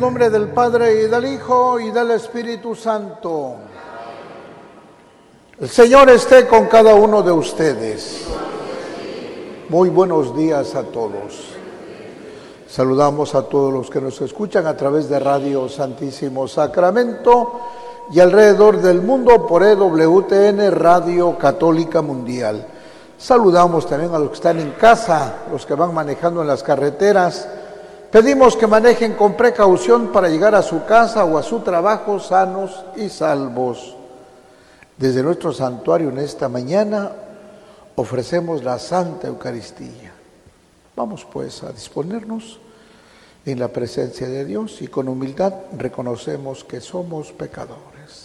En nombre del Padre y del Hijo y del Espíritu Santo. El Señor esté con cada uno de ustedes. Muy buenos días a todos. Saludamos a todos los que nos escuchan a través de Radio Santísimo Sacramento y alrededor del mundo por EWTN Radio Católica Mundial. Saludamos también a los que están en casa, los que van manejando en las carreteras. Pedimos que manejen con precaución para llegar a su casa o a su trabajo sanos y salvos. Desde nuestro santuario en esta mañana ofrecemos la Santa Eucaristía. Vamos pues a disponernos en la presencia de Dios y con humildad reconocemos que somos pecadores.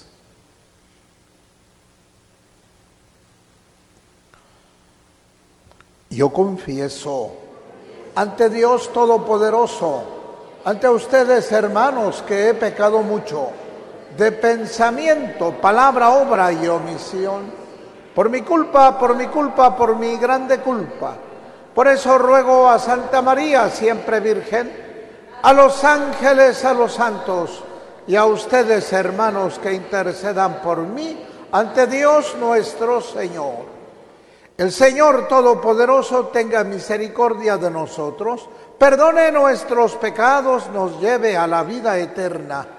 Yo confieso ante Dios Todopoderoso, ante ustedes, hermanos, que he pecado mucho, de pensamiento, palabra, obra y omisión, por mi culpa, por mi grande culpa. Por eso ruego a Santa María, siempre Virgen, a los ángeles, a los santos, y a ustedes, hermanos, que intercedan por mí ante Dios nuestro Señor. El Señor Todopoderoso tenga misericordia de nosotros, perdone nuestros pecados, nos lleve a la vida eterna